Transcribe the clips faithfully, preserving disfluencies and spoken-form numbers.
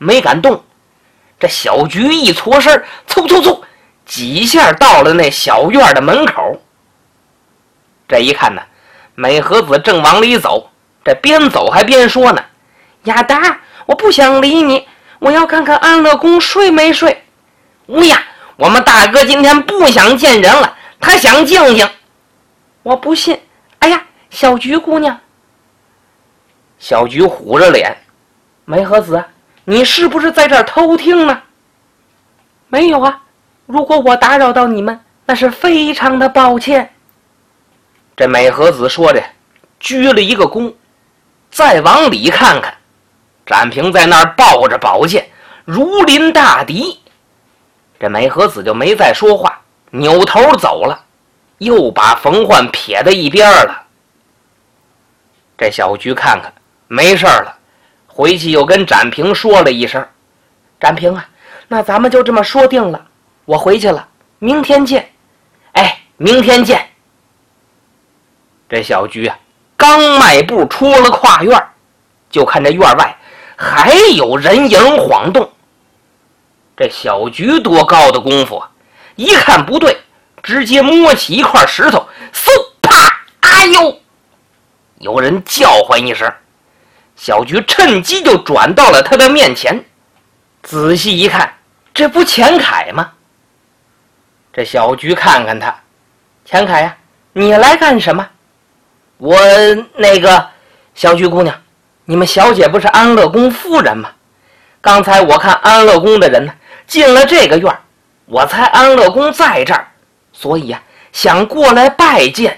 没敢动。这小菊一搓身，嗖嗖嗖，几下到了那小院的门口。这一看呢，美和子正往里走，这边走还边说呢：“亚达，我不想理你，我要看看安乐公睡没睡。”“乌呀，我们大哥今天不想见人了，他想静静。”“我不信。”“哎呀，小菊姑娘。”小菊虎着脸：“梅和子，你是不是在这儿偷听呢？”“没有啊，如果我打扰到你们，那是非常的抱歉。”这美和子说着，鞠了一个躬，再往里看看，展平在那儿抱着宝剑，如临大敌。这美和子就没再说话，扭头走了，又把冯焕撇在一边了。这小菊看看没事了，回去又跟展平说了一声：“展平啊，那咱们就这么说定了，我回去了，明天见。”“哎，明天见。”这小菊啊，刚迈步出了跨院，就看这院外还有人影晃动。这小菊多高的功夫啊，一看不对，直接摸起一块石头，嗖啪，哎呦！有人叫唤一声，小菊趁机就转到了他的面前，仔细一看，这不钱凯吗？这小菊看看他：“钱凯呀，你来干什么？”“我那个小菊姑娘，你们小姐不是安乐公夫人吗？刚才我看安乐公的人呢进了这个院，我猜安乐公在这儿，所以呀、啊，想过来拜见。”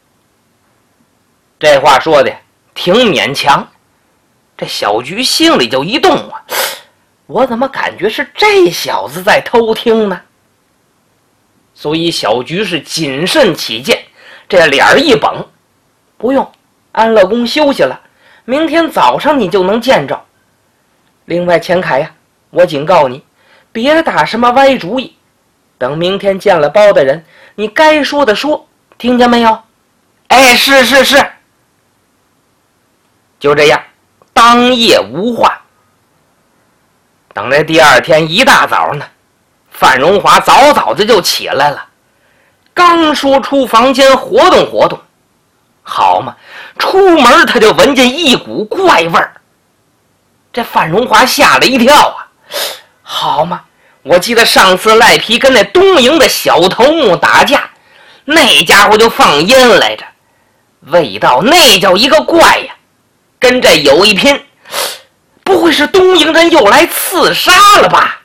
这话说的挺勉强，这小菊心里就一动啊，我怎么感觉是这小子在偷听呢？所以小菊是谨慎起见，这脸一绷：“不用，安乐公休息了，明天早上你就能见着。另外钱凯呀，我警告你，别打什么歪主意，等明天见了包大人，你该说的说，听见没有？”“哎，是是是。”就这样，当夜无话。等这第二天一大早呢，范荣华早早的就起来了，刚说出房间活动活动，好嘛，出门他就闻见一股怪味儿。这范荣华吓了一跳啊！好嘛，我记得上次赖皮跟那东营的小头目打架，那家伙就放烟来着，味道那叫一个怪呀！跟这有一拼，不会是东营人又来刺杀了吧？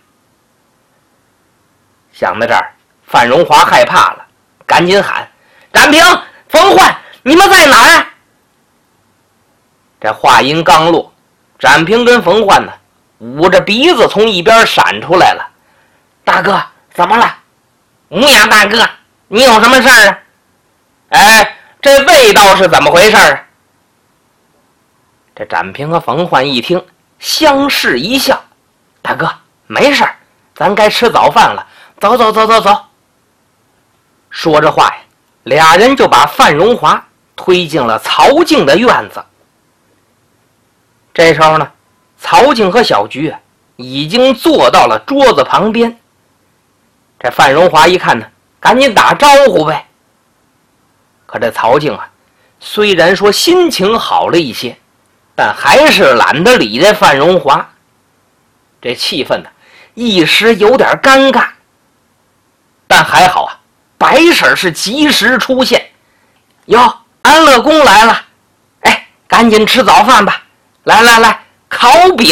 想到这儿，范荣华害怕了，赶紧喊：“展平、冯焕，你们在哪儿啊？”这话音刚落，展平跟冯焕呢，捂着鼻子从一边闪出来了：“大哥，怎么了？”“无恙大哥，你有什么事儿啊？”“哎，这味道是怎么回事啊？”这展平和冯焕一听，相视一笑：“大哥，没事儿，咱该吃早饭了，走走走走走。”说着话呀，俩人就把范荣华推进了曹静的院子。这时候呢，曹静和小菊啊已经坐到了桌子旁边。这范荣华一看呢，赶紧打招呼呗。可这曹静啊，虽然说心情好了一些，但还是懒得理这范荣华。这气氛呢，一时有点尴尬。但还好啊，白婶是及时出现。“哟，安乐公来了，哎，赶紧吃早饭吧，来来来，烤饼。”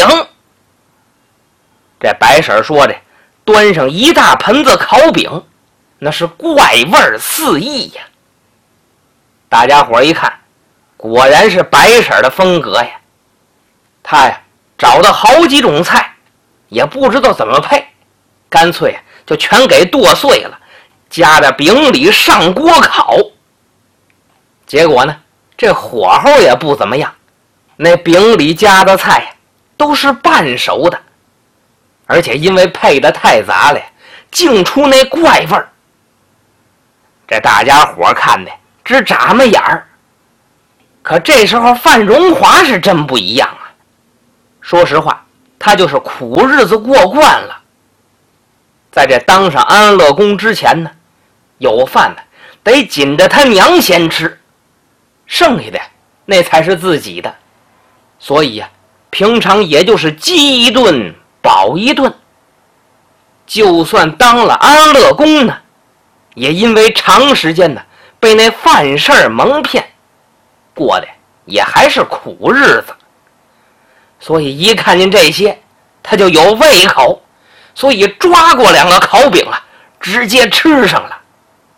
这白婶说着，端上一大盆子烤饼，那是怪味四溢呀。大家伙一看，果然是白婶的风格呀。他呀找到好几种菜，也不知道怎么配，干脆就全给剁碎了，夹在饼里上锅烤。结果呢，这火候也不怎么样，那饼里夹的菜都是半熟的，而且因为配的太杂了，净出那怪味儿。这大家伙看的直眨巴眼儿。可这时候范荣华是真不一样啊。说实话， 他就是苦日子过惯了。在这当上安乐公之前呢，有饭呢得紧着他娘先吃，剩下的那才是自己的。所以呀、啊，平常也就是饥一顿饱一顿。就算当了安乐公呢，也因为长时间呢被那饭事儿蒙骗，过的也还是苦日子。所以一看见这些，他就有胃口，所以抓过两个烤饼啊，直接吃上了。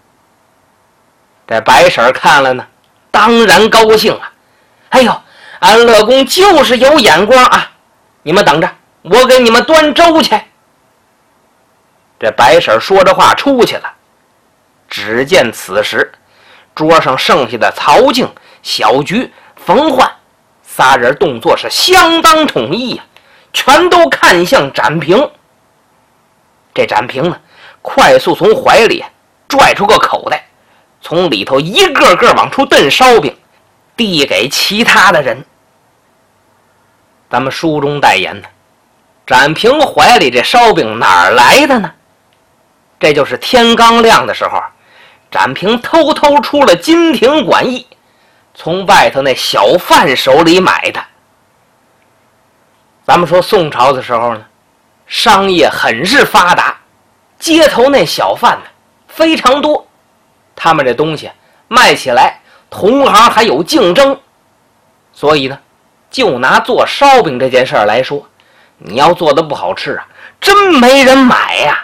这白婶看了呢，当然高兴啊！哎呦，安乐公就是有眼光啊！你们等着，我给你们端粥去。这白婶说着话出去了。只见此时桌上剩下的曹静、小菊、冯焕仨人动作是相当统一呀、啊，全都看向展平。这展平呢，快速从怀里拽出个口袋，从里头一个个往出蹬烧饼，递给其他的人。咱们书中代言呢，展平怀里这烧饼哪儿来的呢？这就是天刚亮的时候，展平偷偷出了金庭馆驿，从外头那小贩手里买的。咱们说宋朝的时候呢，商业很是发达，街头那小贩呢非常多，他们这东西卖起来同行还有竞争。所以呢，就拿做烧饼这件事儿来说，你要做的不好吃啊，真没人买呀、啊。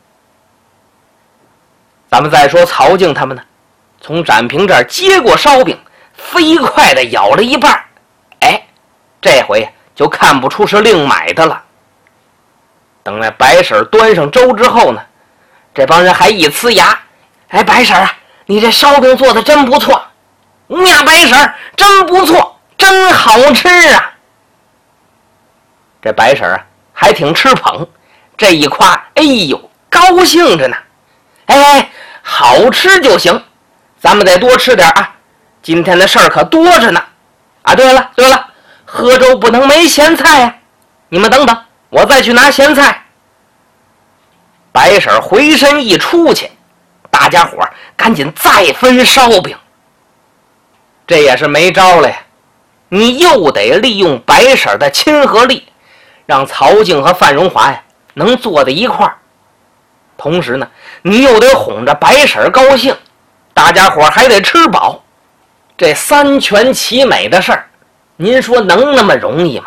咱们再说曹静他们呢，从展平这儿接过烧饼，飞快地咬了一半，哎，这回就看不出是另买的了。等那白婶端上粥之后呢，这帮人还一呲牙，哎，白婶啊，你这烧饼做的真不错。呀，白婶真不错，真好吃啊。这白婶啊还挺吃捧，这一夸，哎呦，高兴着呢。哎，好吃就行，咱们得多吃点啊，今天的事儿可多着呢。啊，对了对了，喝粥不能没咸菜呀、啊，你们等等，我再去拿咸菜。白婶回身一出去，大家伙赶紧再分烧饼。这也是没招了呀，你又得利用白婶的亲和力，让曹静和范荣华呀能坐在一块儿。同时呢，你又得哄着白婶高兴，大家伙还得吃饱。这三全其美的事儿，您说能那么容易吗？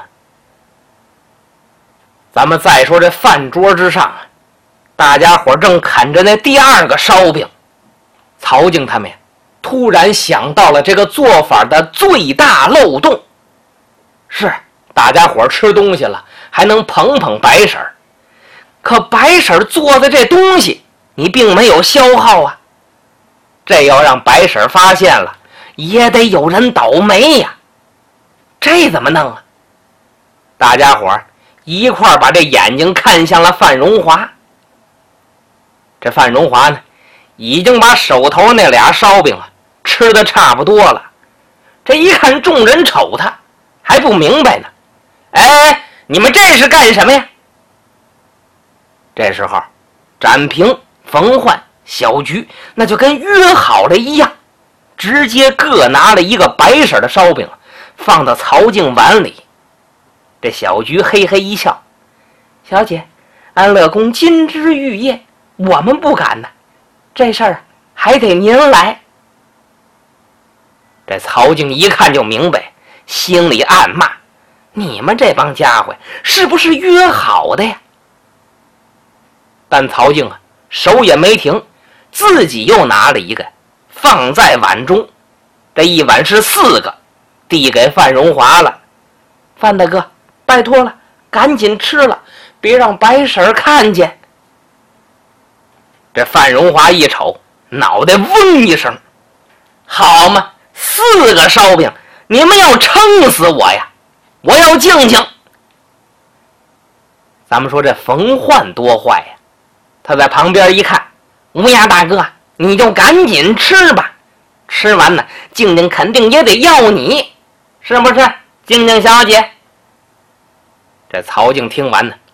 咱们再说这饭桌之上啊，大家伙正啃着那第二个烧饼，曹静他们呀突然想到了这个做法的最大漏洞。是，大家伙吃东西了，还能捧捧白婶，可白婶做的这东西你并没有消耗啊，这要让白婶发现了，也得有人倒霉呀。这怎么弄啊？大家伙一块把这眼睛看向了范荣华。这范荣华呢，已经把手头那俩烧饼啊吃得差不多了。这一看众人瞅他，还不明白呢。哎，你们这是干什么呀？这时候，展平、冯焕、小菊那就跟约好了一样，直接各拿了一个白色的烧饼，放到曹静碗里。这小菊嘿嘿一笑：“小姐，安乐公金枝玉叶，我们不敢呢，这事儿还得您来。”这曹静一看就明白，心里暗骂：“你们这帮家伙是不是约好的呀？”但曹静啊，手也没停，自己又拿了一个，放在碗中。这一碗是四个，递给范荣华了。范大哥，拜托了，赶紧吃了，别让白婶看见。这范荣华一瞅，脑袋嗡一声，好嘛，四个烧饼，你们要撑死我呀！我要静静。咱们说这冯焕多坏呀！他在旁边一看，乌鸦大哥，你就赶紧吃吧，吃完呢，静静肯定也得要你，是不是？静静小姐。 这曹静听完呢，